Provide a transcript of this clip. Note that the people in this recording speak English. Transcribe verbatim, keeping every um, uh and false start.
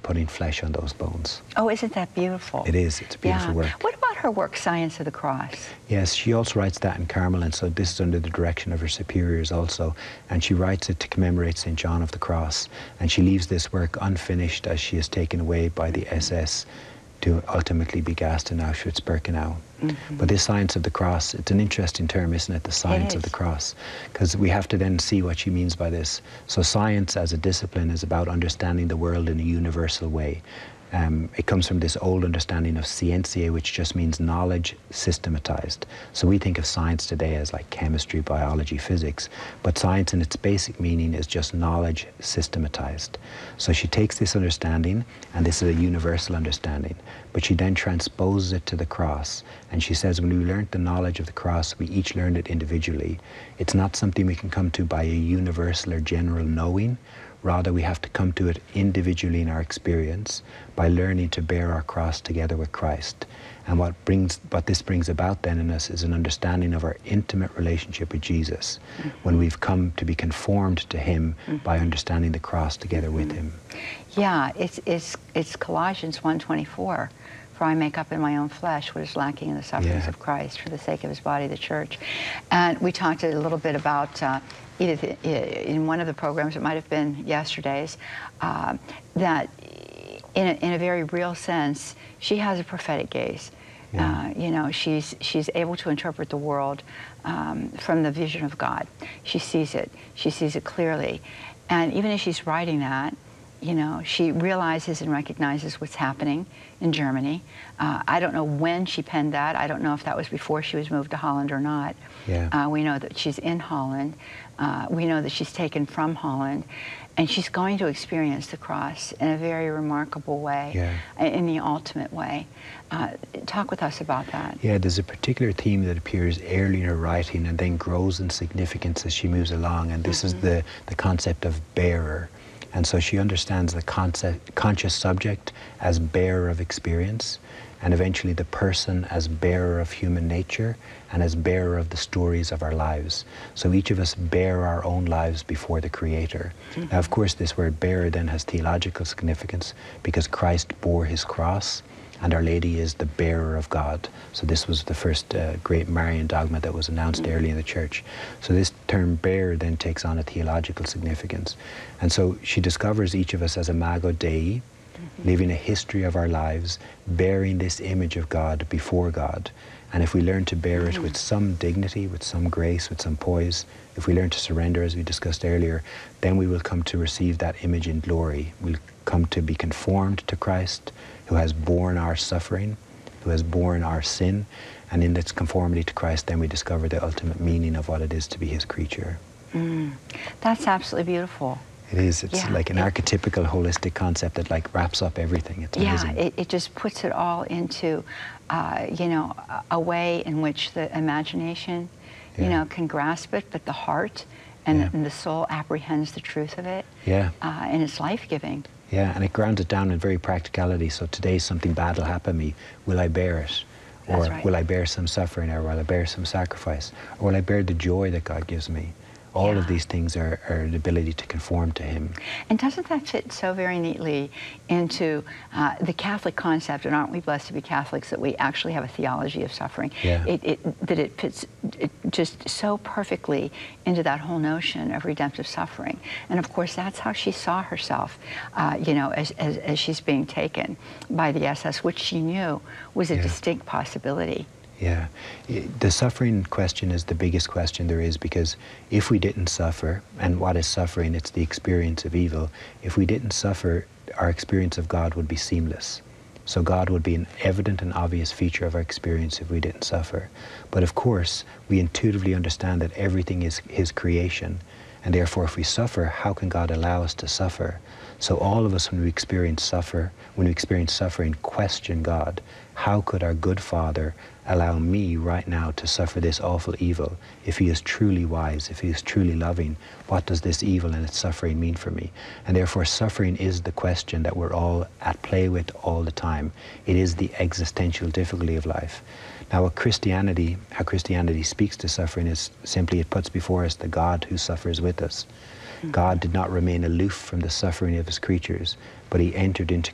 putting flesh on those bones. Oh, isn't that beautiful? It is. It's a beautiful yeah. work. What about her work, Science of the Cross? Yes, she also writes that in Carmel, and so this is under the direction of her superiors also. And she writes it to commemorate Saint John of the Cross. And she leaves this work unfinished as she is taken away by the S S to ultimately be gassed in Auschwitz-Birkenau. Mm-hmm. But this Science of the Cross, it's an interesting term, isn't it? The Science it of the Cross. Because we have to then see what she means by this. So science as a discipline is about understanding the world in a universal way. Um, it comes from this old understanding of scientia, which just means knowledge systematized. So we think of science today as like chemistry, biology, physics, but science in its basic meaning is just knowledge systematized. So she takes this understanding, and this is a universal understanding, but she then transposes it to the cross, and she says when we learned the knowledge of the cross, we each learned it individually. It's not something we can come to by a universal or general knowing. Rather, we have to come to it individually in our experience by learning to bear our cross together with Christ. And what brings, what this brings about then in us is an understanding of our intimate relationship with Jesus, mm-hmm. when we've come to be conformed to Him, mm-hmm. by understanding the cross together with Him. Yeah, it's, it's, it's Colossians one twenty-four. For I make up in my own flesh what is lacking in the sufferings yeah. of Christ for the sake of His body, the church. And we talked a little bit about uh, Edith in one of the programs, it might have been yesterday's, uh, that in a, in a very real sense, she has a prophetic gaze. Yeah. Uh, you know, she's, she's able to interpret the world um, from the vision of God. She sees it. She sees it clearly. And even as she's writing that, you know, she realizes and recognizes what's happening in Germany. Uh, I don't know when she penned that. I don't know if that was before she was moved to Holland or not. Yeah. Uh, we know that she's in Holland. Uh, we know that she's taken from Holland. And she's going to experience the cross in a very remarkable way, yeah. in the ultimate way. Uh, talk with us about that. Yeah, there's a particular theme that appears early in her writing and then grows in significance as she moves along. And this mm-hmm. is the, the concept of bearer. And so she understands the concept, conscious subject as bearer of experience, and eventually the person as bearer of human nature and as bearer of the stories of our lives. So each of us bear our own lives before the Creator. Mm-hmm. Now, of course, this word bearer then has theological significance because Christ bore His cross, and Our Lady is the bearer of God. So this was the first uh, great Marian dogma that was announced mm-hmm. early in the Church. So this term bearer then takes on a theological significance. And so she discovers each of us as Imago Dei, mm-hmm. living a history of our lives, bearing this image of God before God. And if we learn to bear mm-hmm. it with some dignity, with some grace, with some poise, if we learn to surrender, as we discussed earlier, then we will come to receive that image in glory. We'll come to be conformed to Christ, who has borne our suffering, who has borne our sin, and in this conformity to Christ, then we discover the ultimate meaning of what it is to be His creature. Mm. That's absolutely beautiful. It is. It's yeah, like an it, archetypical, holistic concept that like wraps up everything. It's amazing. Yeah, it, it just puts it all into, uh, you know, a, a way in which the imagination, yeah. you know, can grasp it, but the heart and, yeah. and the soul apprehends the truth of it. Yeah. Uh, and it's life-giving. Yeah, and it grounds it down in very practicality. So today something bad will happen to me. Will I bear it? Or That's right. will I bear some suffering? Or will I bear some sacrifice? Or will I bear the joy that God gives me? All yeah. of these things are, are the ability to conform to Him. And doesn't that fit so very neatly into uh, the Catholic concept, and aren't we blessed to be Catholics, that we actually have a theology of suffering? Yeah. It, it, that it fits it just so perfectly into that whole notion of redemptive suffering. And of course, that's how she saw herself, uh, you know, as, as, as she's being taken by the S S, which she knew was a yeah. distinct possibility. Yeah, the suffering question is the biggest question there is, because if we didn't suffer, and what is suffering? It's the experience of evil. If we didn't suffer, our experience of God would be seamless. So God would be an evident and obvious feature of our experience if we didn't suffer. But of course, we intuitively understand that everything is His creation, and therefore if we suffer, how can God allow us to suffer? So all of us, when we experience suffer, when we experience suffering, question God. How could our good Father allow me right now to suffer this awful evil? If He is truly wise, if He is truly loving, what does this evil and its suffering mean for me? And therefore suffering is the question that we're all at play with all the time. It is the existential difficulty of life. Now what Christianity, how Christianity speaks to suffering is simply it puts before us the God who suffers with us. God did not remain aloof from the suffering of His creatures, but He entered into